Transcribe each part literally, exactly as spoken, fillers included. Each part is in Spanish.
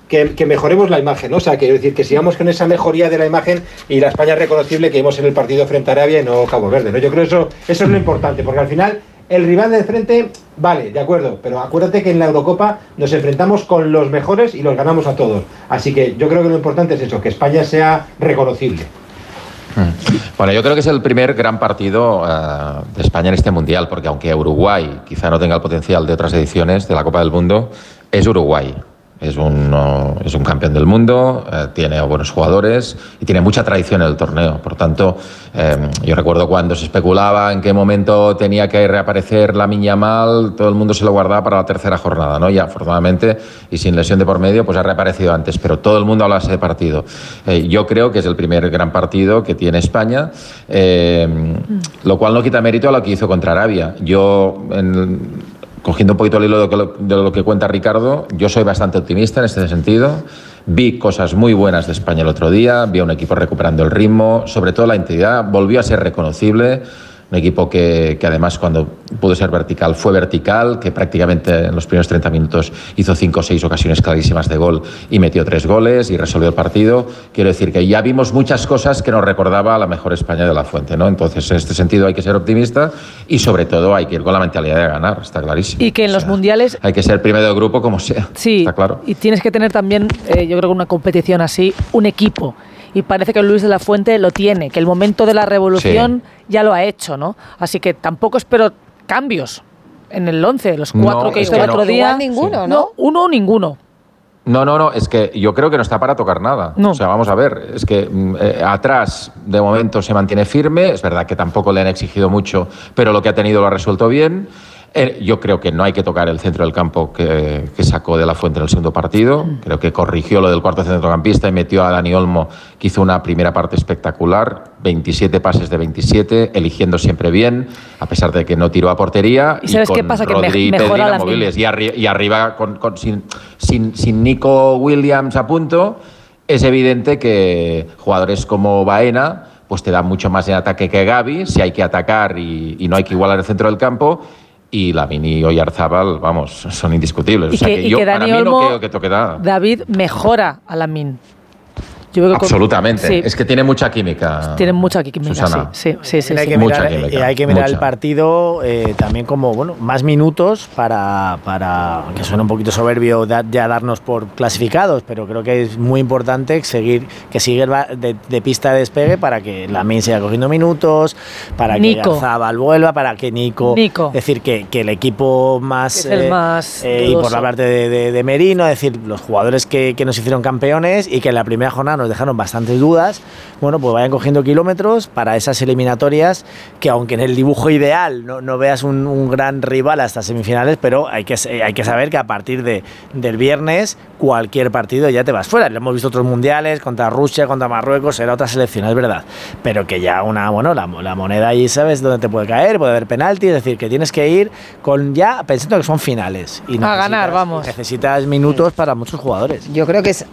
que, que mejoremos la imagen, ¿no? O sea, quiero decir que sigamos con esa mejoría de la imagen y la España reconocible que vimos en el partido frente a Arabia y no Cabo Verde, ¿no? Yo creo que eso, eso es lo importante, porque al final el rival del frente, vale, de acuerdo, pero acuérdate que en la Eurocopa nos enfrentamos con los mejores y los ganamos a todos. Así que yo creo que lo importante es eso, que España sea reconocible. Bueno, yo creo que es el primer gran partido uh, de España en este Mundial, porque aunque Uruguay quizá no tenga el potencial de otras ediciones de la Copa del Mundo, es Uruguay. Es un, uh, es un campeón del mundo, eh, tiene buenos jugadores y tiene mucha tradición en el torneo. Por tanto, eh, yo recuerdo cuando se especulaba en qué momento tenía que reaparecer Lamine Yamal, todo el mundo se lo guardaba para la tercera jornada, ¿no? Y afortunadamente, y sin lesión de por medio, pues ha reaparecido antes, pero todo el mundo hablaba de ese partido. Eh, yo creo que es el primer gran partido que tiene España, eh, lo cual no quita mérito a lo que hizo contra Arabia. Yo, en... cogiendo un poquito el hilo de lo, que, de lo que cuenta Ricardo, yo soy bastante optimista en este sentido. Vi cosas muy buenas de España el otro día, vi a un equipo recuperando el ritmo, sobre todo la intensidad, volvió a ser reconocible. Un equipo que, que además cuando pudo ser vertical fue vertical, que prácticamente en los primeros treinta minutos hizo cinco o seis ocasiones clarísimas de gol y metió tres goles y resolvió el partido. Quiero decir que ya vimos muchas cosas que nos recordaba a la mejor España de la Fuente, ¿no? Entonces, en este sentido hay que ser optimista y sobre todo hay que ir con la mentalidad de ganar, está clarísimo. Y que en o los sea, mundiales... hay que ser primero de grupo como sea, sí, está claro. Y tienes que tener también, eh, yo creo que una competición así, un equipo. Y parece que Luis de la Fuente lo tiene, que el momento de la revolución sí. ya lo ha hecho, ¿no? Así que tampoco espero cambios en el once, los cuatro no, que hizo el otro no. día. Igual ninguno, sí. ¿no? No, uno o ninguno. No, no, no, es que yo creo que no está para tocar nada. No. O sea, vamos a ver, es que eh, atrás de momento se mantiene firme, es verdad que tampoco le han exigido mucho, pero lo que ha tenido lo ha resuelto bien. Eh, yo creo que no hay que tocar el centro del campo que, que sacó de la Fuente en el segundo partido. Mm. Creo que corrigió lo del cuarto centrocampista y metió a Dani Olmo, que hizo una primera parte espectacular. veintisiete pases de veintisiete, eligiendo siempre bien, a pesar de que no tiró a portería. ¿Y sabes y qué pasa? Rodri Que me, mejora las móviles y, arri y arriba, con, con, sin, sin, sin Nico Williams a punto, es evidente que jugadores como Baena pues te dan mucho más en ataque que Gavi, si hay que atacar y, y no hay que igualar el centro del campo. Y Lamine y Oyarzábal, vamos, son indiscutibles. Y o sea que, que y yo, que Dani para mí Olmo, no creo que toque nada. David mejora a Lamine. Yo creo que absolutamente, con, sí. es que tiene mucha química. Tienen mucha química, Susana. sí, sí, sí, sí, hay, sí. que Mucha mirar, química, hay que mirar mucha. el partido eh, también como, bueno, más minutos para, para que suene un poquito soberbio da, ya darnos por clasificados, pero creo que es muy importante seguir que siga de, de pista de despegue para que Lamine siga cogiendo minutos, para Nico. que Oyarzábal vuelva, para que Nico, Nico. es decir, que, que el equipo más, es el eh, más eh, y por la parte de, de, de Merino, es decir, los jugadores que, que nos hicieron campeones y que en la primera jornada nos dejaron bastantes dudas, bueno, pues vayan cogiendo kilómetros para esas eliminatorias que aunque en el dibujo ideal no, no veas un, un gran rival hasta semifinales, pero hay que, hay que saber que a partir de, del viernes cualquier partido ya te vas fuera. Lo hemos visto otros mundiales, contra Rusia, contra Marruecos, era otra selección, es verdad, pero que ya una, bueno, la, la moneda ahí sabes dónde te puede caer, puede haber penalti, es decir, que tienes que ir con ya pensando que son finales. Y a ganar, vamos. Necesitas minutos para muchos jugadores. Yo creo que es...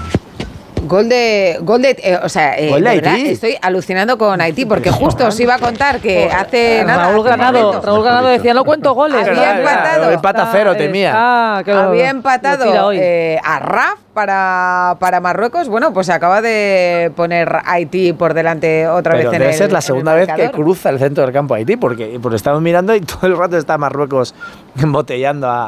Gol de, gol de, eh, o sea, eh, gol de de verdad, Haití. Estoy alucinando con Haití porque justo os iba a contar que hace nada. Raúl Granado, Raúl Granado decía no cuento goles. Había empatado. Empata cero, temía. Ah, qué había empatado eh, a Raf para, para Marruecos. Bueno, pues se acaba de poner Haití por delante otra Pero vez en debe el ser la segunda vez que marcador. cruza el centro del campo Haití, porque, porque estamos mirando y todo el rato está Marruecos embotellando a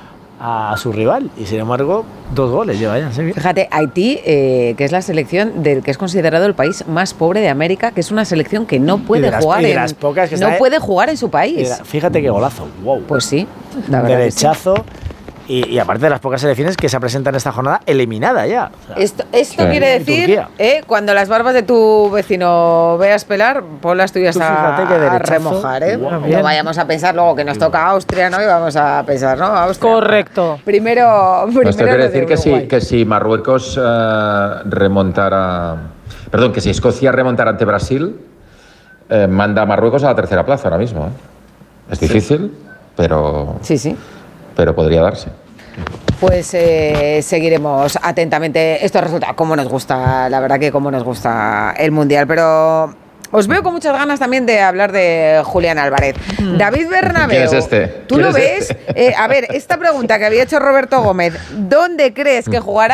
a su rival y sin embargo dos goles lleva ya. ¿Sí? Fíjate, Haití, eh, que es la selección del que es considerado el país más pobre de América, que es una selección que no puede las, jugar en, las pocas que no está, puede jugar en su país. La, fíjate qué golazo, wow. Pues sí, la verdad. Derechazo. Y, y aparte de las pocas selecciones que se presentan en esta jornada eliminada ya. O sea, esto esto sí. quiere decir, eh, cuando las barbas de tu vecino veas pelar, pon las tuyas a, a remojar. ¿eh? Wow. No vayamos a pensar luego que nos toca Austria, ¿no? Y vamos a pensar, ¿no? Austria. Correcto. Primero, primero Esto quiere lo decir de que si, Uruguay. que si Marruecos uh, remontara... Perdón, que si Escocia remontara ante Brasil, eh, manda a Marruecos a la tercera plaza ahora mismo. ¿eh? Es difícil, sí. pero... Sí, sí. pero podría darse. Pues eh, seguiremos atentamente estos resultados. Como nos gusta, la verdad que como nos gusta el Mundial, pero os veo con muchas ganas también de hablar de Julián Álvarez. Mm. David Bernabéu. ¿Quién es este? ¿Tú lo ves? Este? Eh, a ver, esta pregunta que había hecho Roberto Gómez, ¿dónde crees que jugará?